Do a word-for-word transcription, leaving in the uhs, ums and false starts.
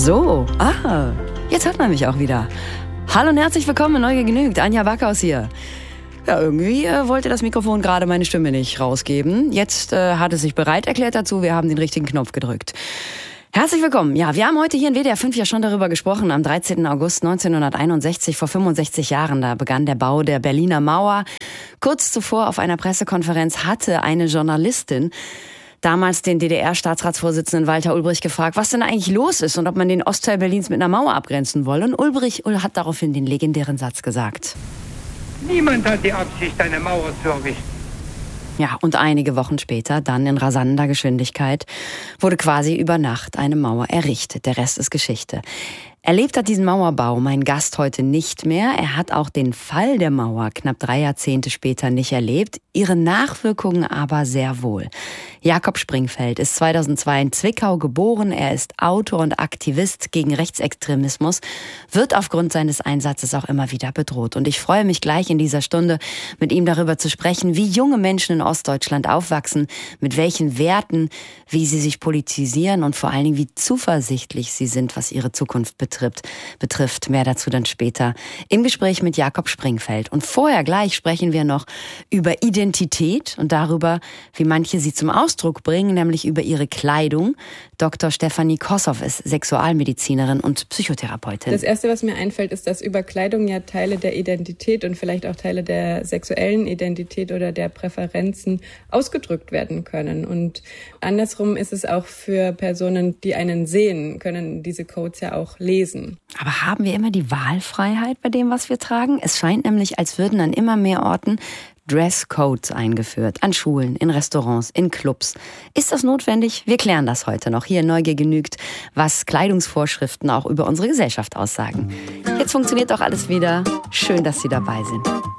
So, ah, jetzt hört man mich auch wieder. Hallo und herzlich willkommen, Neugier genügt, Anja Backhaus hier. Ja, irgendwie äh, wollte das Mikrofon gerade meine Stimme nicht rausgeben. Jetzt äh, hat es sich bereit erklärt dazu, wir haben den richtigen Knopf gedrückt. Herzlich willkommen. Ja, wir haben heute hier in W D R fünf ja schon darüber gesprochen. Am dreizehnten August neunzehnhunderteinundsechzig, vor fünfundsechzig Jahren, da begann der Bau der Berliner Mauer. Kurz zuvor auf einer Pressekonferenz hatte eine Journalistin damals den D D R-Staatsratsvorsitzenden Walter Ulbricht gefragt, was denn eigentlich los ist und ob man den Ostteil Berlins mit einer Mauer abgrenzen wolle. Und Ulbricht hat daraufhin den legendären Satz gesagt: Niemand hat die Absicht, eine Mauer zu errichten. Ja, und einige Wochen später, dann in rasender Geschwindigkeit, wurde quasi über Nacht eine Mauer errichtet. Der Rest ist Geschichte. Erlebt hat diesen Mauerbau mein Gast heute nicht mehr. Er hat auch den Fall der Mauer knapp drei Jahrzehnte später nicht erlebt, ihre Nachwirkungen aber sehr wohl. Jakob Springfeld ist zweitausendzwei in Zwickau geboren. Er ist Autor und Aktivist gegen Rechtsextremismus, wird aufgrund seines Einsatzes auch immer wieder bedroht. Und ich freue mich gleich in dieser Stunde mit ihm darüber zu sprechen, wie junge Menschen in Ostdeutschland aufwachsen, mit welchen Werten, wie sie sich politisieren und vor allen Dingen, wie zuversichtlich sie sind, was ihre Zukunft betrifft. betrifft. Mehr dazu dann später im Gespräch mit Jakob Springfeld. Und vorher gleich sprechen wir noch über Identität und darüber, wie manche sie zum Ausdruck bringen, nämlich über ihre Kleidung. Doktor Stefanie Kossoff ist Sexualmedizinerin und Psychotherapeutin. Das Erste, was mir einfällt, ist, dass über Kleidung ja Teile der Identität und vielleicht auch Teile der sexuellen Identität oder der Präferenzen ausgedrückt werden können. Und andersrum ist es auch für Personen, die einen sehen, können diese Codes ja auch lesen. Aber haben wir immer die Wahlfreiheit bei dem, was wir tragen? Es scheint nämlich, als würden an immer mehr Orten Dresscodes eingeführt. An Schulen, in Restaurants, in Clubs. Ist das notwendig? Wir klären das heute noch. Hier in Neugier genügt, was Kleidungsvorschriften auch über unsere Gesellschaft aussagen. Jetzt funktioniert doch alles wieder. Schön, dass Sie dabei sind.